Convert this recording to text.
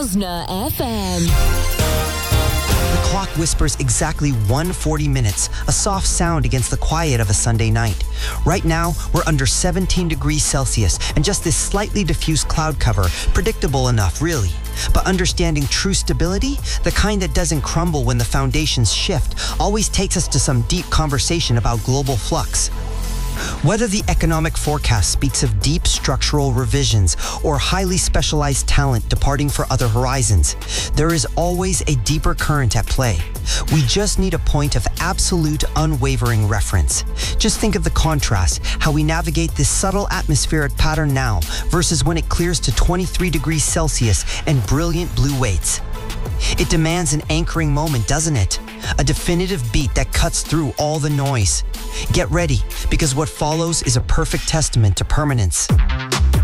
Husna FM. The clock whispers exactly 1:40 minutes, a soft sound against the quiet of a Sunday night. Right now, we're under 17 degrees Celsius and just this slightly diffuse cloud cover, predictable enough, really. But understanding true stability, the kind that doesn't crumble when the foundations shift, always takes us to some deep conversation about global flux. Whether the economic forecast speaks of deep structural revisions or highly specialized talent departing for other horizons, there is always a deeper current at play. We just need a point of absolute unwavering reference. Just think of the contrast, how we navigate this subtle atmospheric pattern now versus when it clears to 23 degrees Celsius and brilliant blue weights. It demands an anchoring moment, doesn't it? A definitive beat that cuts through all the noise. Get ready, because what follows is a perfect testament to permanence.